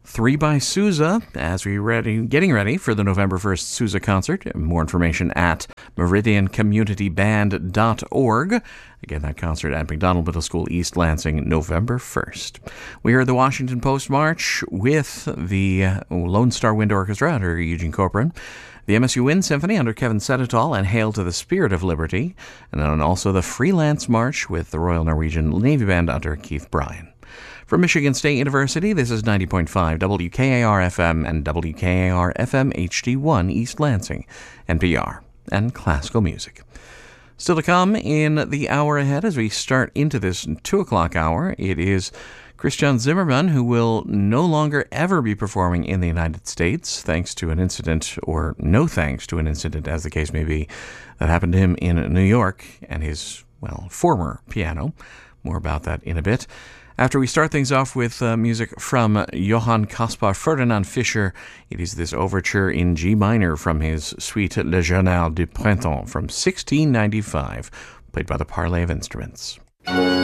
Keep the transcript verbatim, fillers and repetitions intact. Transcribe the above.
Three by Sousa, as we ready, getting ready for the November first Sousa concert. More information at meridian community band dot org. Again, that concert at McDonald Middle School, East Lansing, November first. We heard the Washington Post March with the Lone Star Wind Orchestra under Eugene Corcoran, the M S U Wind Symphony under Kevin Sedetol and Hail to the Spirit of Liberty, and then also the Freelance March with the Royal Norwegian Navy Band under Keith Bryan. From Michigan State University, this is ninety point five W K A R F M and W K A R F M H D one East Lansing, N P R, and classical music. Still to come in the hour ahead as we start into this two o'clock hour, it is Christian Zimmermann, who will no longer ever be performing in the United States, thanks to an incident, or no thanks to an incident, as the case may be, that happened to him in New York and his, well, former piano. More about that in a bit. After we start things off with uh, music from Johann Caspar Ferdinand Fischer, it is this overture in G minor from his suite Le Journal du Printemps from sixteen ninety-five, played by the Parley of Instruments.